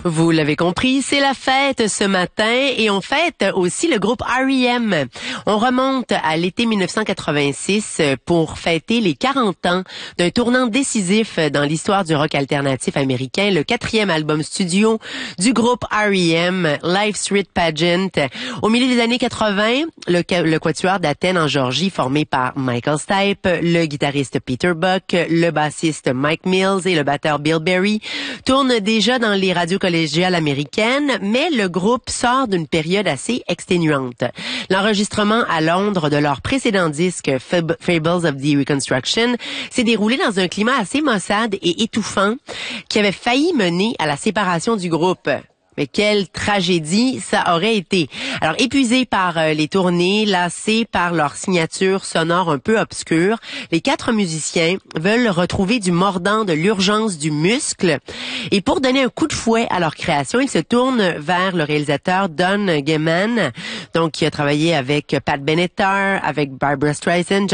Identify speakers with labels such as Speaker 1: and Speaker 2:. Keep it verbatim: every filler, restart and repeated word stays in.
Speaker 1: Vous l'avez compris, c'est la fête ce matin et on fête aussi le groupe R E M. On remonte à l'été mille neuf cent quatre-vingt-six pour fêter les quarante ans d'un tournant décisif dans l'histoire du rock alternatif américain, le quatrième album studio du groupe R E M, Live Street Pageant. Au milieu des années quatre-vingt, le, le quatuor d'Athènes en Géorgie, formé par Michael Stipe, le guitariste Peter Buck, le bassiste Mike Mills et le batteur Bill Berry, tourne déjà dans les radios collégiales américaines, mais le groupe sort d'une période assez exténuante. L'enregistrement à Londres de leur précédent disque Fab- Fables of the Reconstruction s'est déroulé dans un climat assez maussade et étouffant qui avait failli mener à la séparation du groupe. Mais quelle tragédie ça aurait été. Alors, épuisés par euh, les tournées, lassés par leur signature sonore un peu obscure, les quatre musiciens veulent retrouver du mordant, de l'urgence, du muscle. Et pour donner un coup de fouet à leur création, ils se tournent vers le réalisateur Don Gehman, donc qui a travaillé avec Pat Benatar, avec Barbra Streisand,